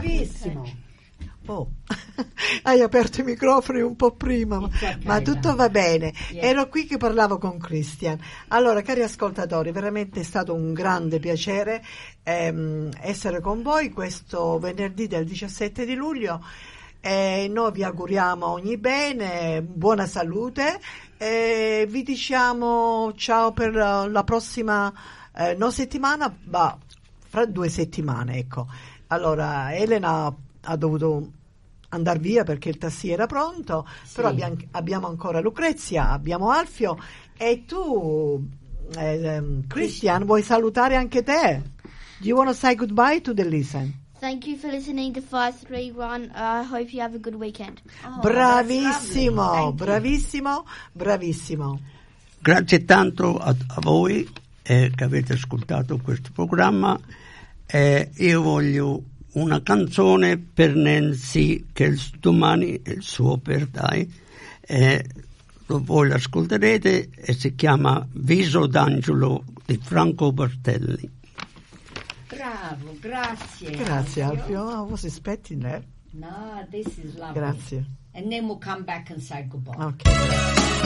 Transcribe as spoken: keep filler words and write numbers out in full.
Bravissimo. Oh, hai aperto i microfoni un po' prima, ma, ma tutto va bene. Ero qui che parlavo con Christian. Allora, cari ascoltatori, veramente è stato un grande piacere ehm, essere con voi questo venerdì del diciassette di luglio. Eh, noi vi auguriamo ogni bene, buona salute e vi diciamo ciao per la prossima eh, no settimana, ma fra due settimane, ecco. Allora, Elena ha dovuto andare via perché il taxi era pronto, sì. Però abbiamo, abbiamo ancora Lucrezia, abbiamo Alfio e tu eh, um, Christian, vuoi salutare anche te? Do you want to say goodbye to the listen? Thank you for listening to five three one. I uh, hope you have a good weekend. Oh, bravissimo, bravissimo, bravissimo. Grazie tanto a, a voi eh, che avete ascoltato questo programma. Eh, io voglio una canzone per Nancy che domani è il suo birthday, eh, voi l'ascolterete e si chiama Viso d'Angelo di Franco Battistelli. Bravo, grazie. Grazie Alfio. I was expecting that. No, this is lovely. Grazie. And then we'll come back and say goodbye. Okay.